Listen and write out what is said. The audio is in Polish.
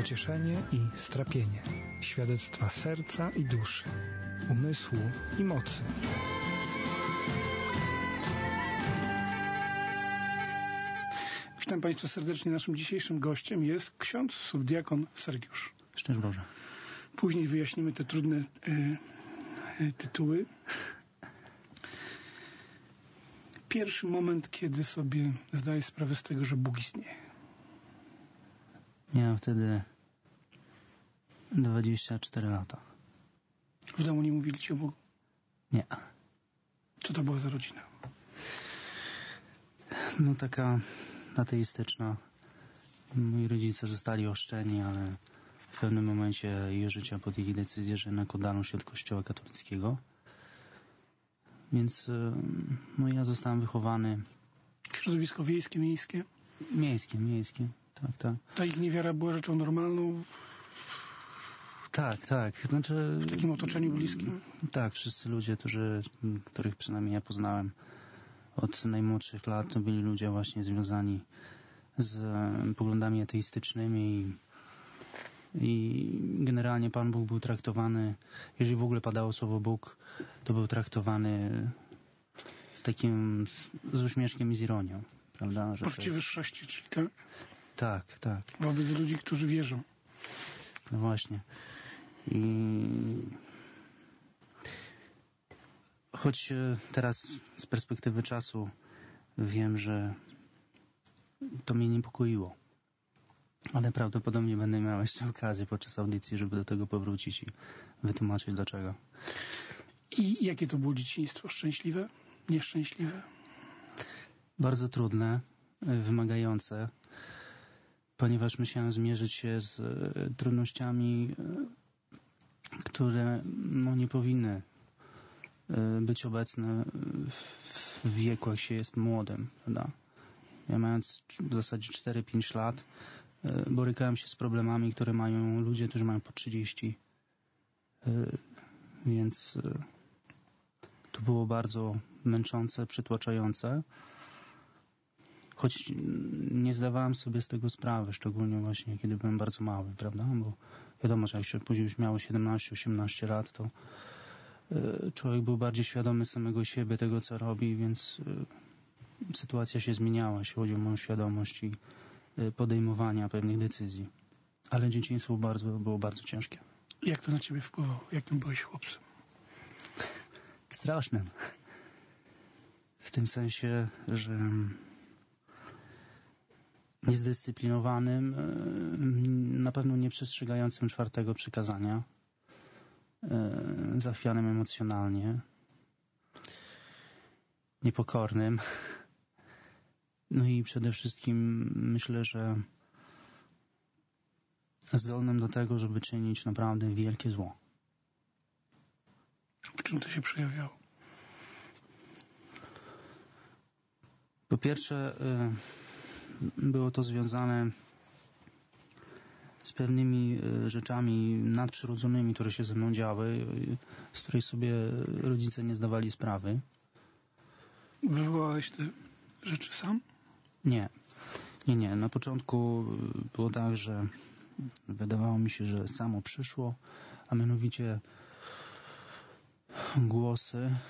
pocieszenie i strapienie, świadectwa serca i duszy, umysłu i mocy. Witam Państwa serdecznie. Naszym dzisiejszym gościem jest ksiądz subdiakon Sergiusz. Szczęść Boże. Później wyjaśnimy te trudne tytuły. Pierwszy moment, kiedy sobie zdaję sprawę z tego, że Bóg istnieje. Miałem wtedy 24 lata. W domu nie mówili Ci o Bogu? Nie. Co to była za rodzina? No taka ateistyczna. Moi rodzice zostali ochrzczeni, ale w pewnym momencie ich życia podjęli decyzję, że jednak oddaną się od Kościoła katolickiego. Więc no ja zostałem wychowany... Środowisko wiejskie, miejskie? Miejskie. Tak. Ta ich niewiara była rzeczą normalną? Tak. Znaczy, w takim otoczeniu bliskim? Tak, wszyscy ludzie, których przynajmniej ja poznałem od najmłodszych lat, to byli ludzie właśnie związani z poglądami ateistycznymi i generalnie Pan Bóg był traktowany, jeżeli w ogóle padało słowo Bóg, to był traktowany z uśmieszkiem i z ironią, prawda? Poczucie wyższości, czyli tak? Tak. Wobec ludzi, którzy wierzą. No właśnie. I choć teraz z perspektywy czasu wiem, że to mnie niepokoiło, ale prawdopodobnie będę miał jeszcze okazję podczas audycji, żeby do tego powrócić i wytłumaczyć dlaczego. I jakie to było dzieciństwo? Szczęśliwe? Nieszczęśliwe? Bardzo trudne, wymagające, ponieważ musiałem zmierzyć się z trudnościami, które nie powinny być obecne w wieku, jak się jest młodym, prawda? Ja mając w zasadzie 4-5 lat borykałem się z problemami, które mają ludzie, którzy mają po 30. Więc to było bardzo męczące, przytłaczające. Choć nie zdawałem sobie z tego sprawy, szczególnie właśnie kiedy byłem bardzo mały, prawda? Bo wiadomo, że jak się później już miało 17-18 lat, to człowiek był bardziej świadomy samego siebie, tego co robi, więc sytuacja się zmieniała, jeśli chodzi o moją świadomość i podejmowania pewnych decyzji. Ale dzieciństwo było bardzo ciężkie. Jak to na Ciebie wpływało? Jakim byłeś chłopcem? Strasznym. W tym sensie, że niezdyscyplinowanym, na pewno nieprzestrzegającym 4. przykazania, zachwianym emocjonalnie, niepokornym. No i przede wszystkim myślę, że zdolnym do tego, żeby czynić naprawdę wielkie zło. W czym to się przejawiało? Po pierwsze, było to związane z pewnymi rzeczami nadprzyrodzonymi, które się ze mną działy, z których sobie rodzice nie zdawali sprawy. Wywołałeś te rzeczy sam? Nie. Na początku było tak, że wydawało mi się, że samo przyszło, a mianowicie głosy